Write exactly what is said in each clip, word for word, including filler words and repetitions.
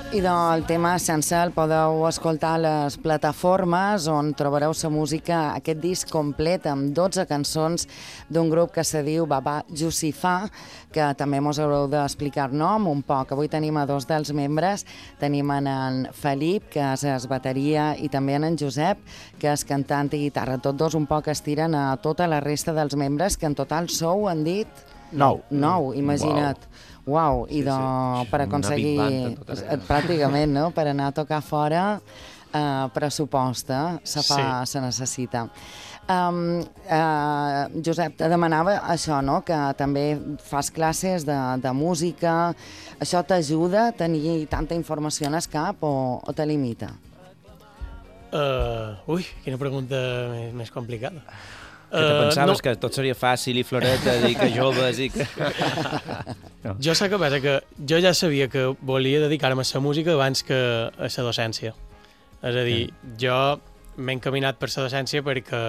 I del tema sense el podeu escoltar a les plataformes on trobareu la música, aquest disc complet amb dotze cançons d'un grup que se diu Baba Jussifà, que també mos haureu d'explicar nom un poc. Avui tenim a dos dels membres, tenim en Felip, que és el bateria, i també en Josep, que és cantant i guitarra. Tots dos un poc estiren a tota la resta dels membres, que en total sou, han dit... Nou. Nou, imagina't. Uau, i de, sí, per aconseguir, pràcticament, no? Per anar a tocar fora, eh, pressuposta, se fa, sí. Se necessita. Um, uh, Josep, te demanava això, no? Que també fas classes de, de música. Això t'ajuda a tenir tanta informació en el cap o, o te limita? Uh, ui, quina pregunta més, més complicada. Que te pensaves uh, no. que tot seria fàcil i floreta i que joves i que... no. Jo sé que passa que jo ja sabia que volia dedicar-me a la música abans que a la docència. És a dir, mm. jo m'he encaminat per la docència perquè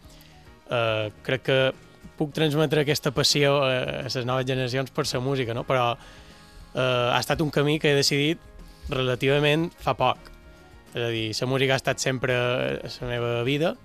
uh, crec que puc transmetre aquesta passió a les noves generacions per la música, no? Però uh, ha estat un camí que he decidit relativament fa poc. És a dir, la música ha estat sempre a la meva vida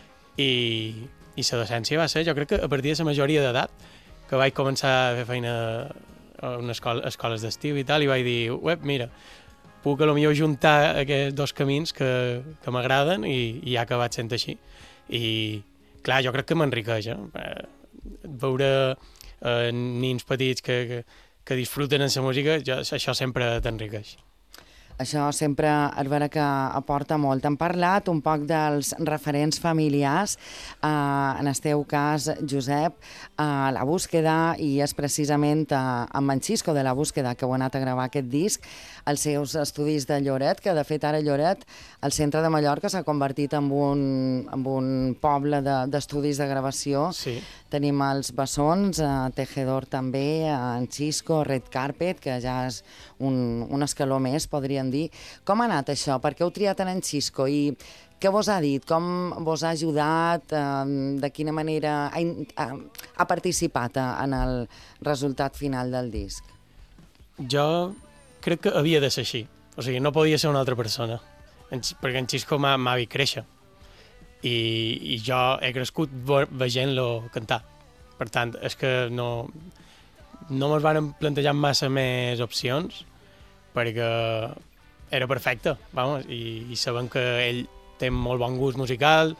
i... I la docència va ser, jo crec que a partir de la majoria d'edat, que vaig començar a fer feina a unes escoles, escoles d'estiu i tal, i vaig dir, uep, mira, puc a lo millor juntar aquests dos camins que, que m'agraden i, i ha acabat sent així. I, clar, jo crec que m'enriqueix, eh? Veure eh, nins petits que, que, que disfruten en la música, jo, això sempre t'enriqueix. Això sempre és vera que aporta molt. Hem parlat un poc dels referents familiars, eh, en el teu cas, Josep, eh, La Búsqueda, i és precisament eh, amb en Xisco de La Búsqueda que heu anat a gravar aquest disc, els seus estudis de Lloret, que de fet ara Lloret, el centre de Mallorca, s'ha convertit en un, en un poble d'estudis de, de gravació. Sí. Tenim els Bessons, eh, Tejedor també, en Xisco, Red Carpet, que ja és un, un escaló més, podríem dir. Com ha anat això? Per què heu triat en Xisco? I què vos ha dit? Com vos ha ajudat? Eh, de quina manera ha, ha, ha participat en el resultat final del disc? Jo crec que havia de ser així. O sigui, no podia ser una altra persona. En, perquè en Xisco m'ha vist créixer. I, I jo he crescut veient-lo cantar. Per tant, és que no, no mos van plantejar massa més opcions perquè era perfecte, vamos, i, i sabem que ell té molt bon gust musical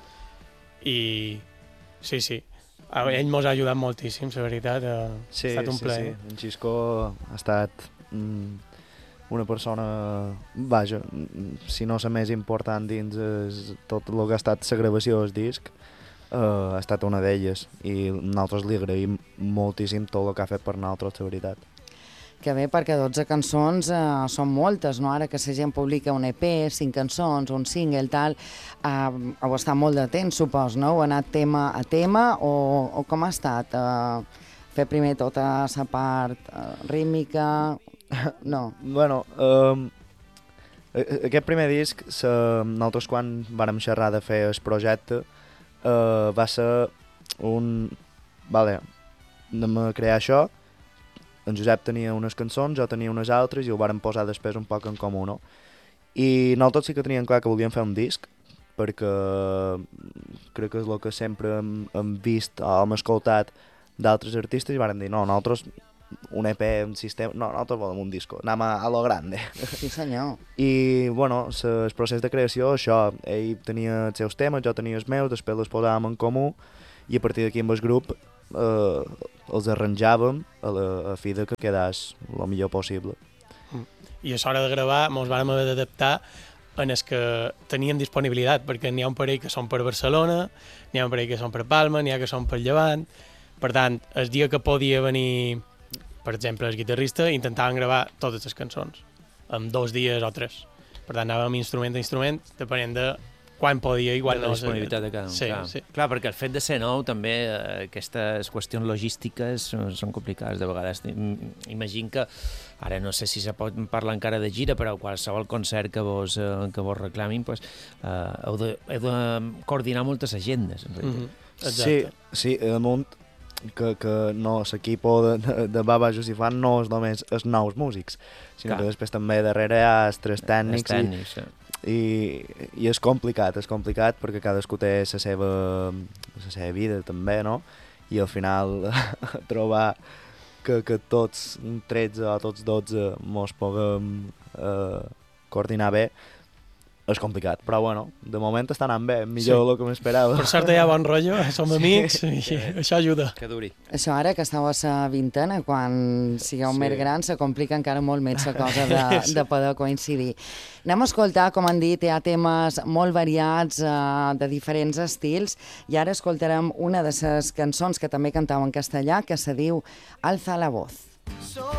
i sí, sí, ell mos ha ajudat moltíssim, la veritat, ha sí, estat un sí, plaer. Sí, en Xisco ha estat mm, una persona, vaja, si no la més important dins es, tot el que ha estat la gravació del disc, uh, ha estat una d'elles i nosaltres li agraïm moltíssim tot el que ha fet per nosaltres, la veritat. Que bé, perquè dotze cançons eh, són moltes, no? Ara que la gent publica un E P, cinc cançons, un single, tal, eh, heu estat molt de temps, supos, no? Heu anat tema a tema o, o com ha estat? Eh, fer primer tota la part eh, rítmica... No. Bueno, um, aquest primer disc, sa, nosaltres quan vàrem xerrar de fer el projecte, uh, va ser un... Vale, anem a crear això. En Josep tenia unes cançons, jo tenia unes altres i ho vàrem posar després un poc en comú, no? I nosaltres sí que teníem clar que volíem fer un disc, perquè crec que és el que sempre hem, hem vist o hem escoltat d'altres artistes i vàrem dir, no, nosaltres un E P, un sistema... No, nosaltres volem un disco, anem a, a lo grande. Sí, senyor. I, bueno, el procés de creació, això, ell tenia els seus temes, jo tenia els meus, després els posàvem en comú i a partir d'aquí amb el grup eh, els arranjàvem a, la, a fi de que quedés el millor possible. I a l'hora de gravar mos vàrem haver d'adaptar en els que teníem disponibilitat, perquè n'hi ha un parell que són per Barcelona, n'hi ha un parell que són per Palma, n'hi ha que són per Llevant. Per tant, el dia que podia venir, per exemple, el guitarrista, intentaven gravar totes les cançons, en dos dies o tres. Per tant, anàvem instrument a instrument, depenent de quan podia i quan de la no. disponibilitat de cada un. Sí, clar. sí. Clar, perquè el fet de ser nou també, eh, aquestes qüestions logístiques són, són complicades de vegades. Imagino que, ara no sé si se pot parlar encara de gira, però qualsevol concert que vos, eh, que vos reclamin, pues, eh, heu, de, heu de coordinar moltes agendes. En mm-hmm. Sí, sí, amunt que, que no, l'equip de, de, de Baba Jusifan no és només els nous músics, sinó Clar. que després també darrere hi ha els tres tècnics, els tècnics i, sí. i, i és complicat, és complicat perquè cadascú té la seva, la seva vida també, no? I al final trobar que, que tots tretze o tots dotze mos puguem eh, coordinar bé és complicat, però bueno, de moment està anant bé, millor del sí. que m'esperava. Per sort hi ha bon rotllo, som amics sí. i això ajuda. Que duri. Això ara que esteu a la vintena, quan sigueu sí. més grans, se complica encara molt més la cosa de, de poder coincidir. Anem a escoltar, com han dit, hi ha temes molt variats, eh, de diferents estils, i ara escoltarem una de les cançons que també cantau en castellà, que se diu Alza la voz.